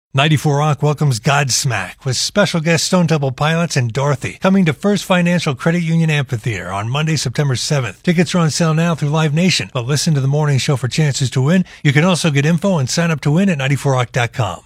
94 Rock welcomes Godsmack with special guest Stone Temple Pilots and Dorothy coming to First Financial Credit Union Amphitheater on Monday, September 7th. Tickets are on sale now through Live Nation, but listen to the morning show for chances to win. You can also get info and sign up to win at 94rock.com.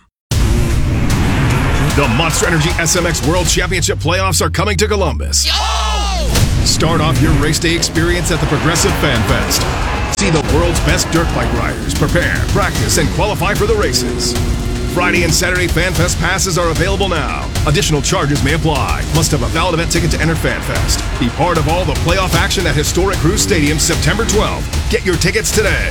The Monster Energy SMX World Championship playoffs are coming to Columbus. Yo! Start off your race day experience at the Progressive Fan Fest. See the world's best dirt bike riders prepare, practice, and qualify for the races. Friday and Saturday Fan Fest passes are available now. Additional charges may apply. Must have a valid event ticket to enter Fan Fest. Be part of all the playoff action at historic Cruise Stadium September 12th. Get your tickets today.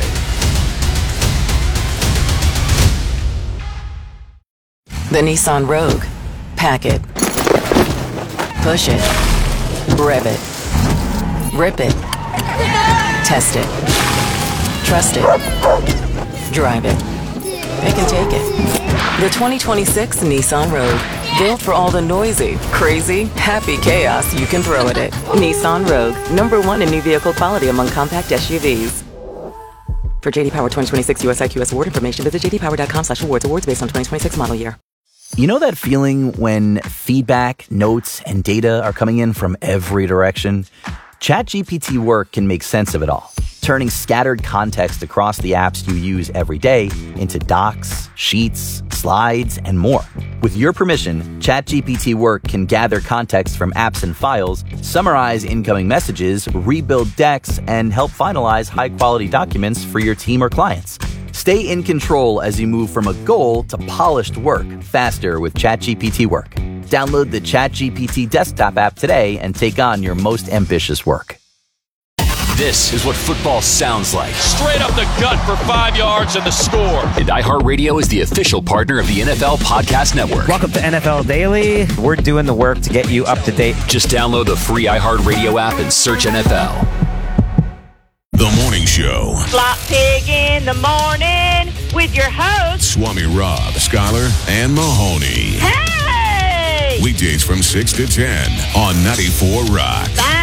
The Nissan Rogue. Pack it. Push it. Rev it. Rip it. Test it. Trust it. Drive it. Pick and take it. The 2026 Nissan Rogue. Built for all the noisy, crazy, happy chaos you can throw at it. Nissan Rogue. #1 in new vehicle quality among compact SUVs. For JD Power 2026 US IQS award information, visit jdpower.com/awards. Awards based on 2026 model year. You know that feeling when feedback, notes, and data are coming in from every direction? ChatGPT Work can make sense of it all, turning scattered context across the apps you use every day into docs, sheets, slides, and more. With your permission, ChatGPT Work can gather context from apps and files, summarize incoming messages, rebuild decks, and help finalize high-quality documents for your team or clients. Stay in control as you move from a goal to polished work faster with ChatGPT Work. Download the ChatGPT desktop app today and take on your most ambitious work. This is what football sounds like. Straight up the gut for 5 yards and the score. And iHeartRadio is the official partner of the NFL Podcast Network. Welcome to NFL Daily. We're doing the work to get you up to date. Just download the free iHeartRadio app and search NFL. The Morning Show. Flop Pig in the morning with your hosts, Swami Rob, Scholar, and Mahoney. Hey! Weekdays from 6 to 10 on 94 Rock. Bye.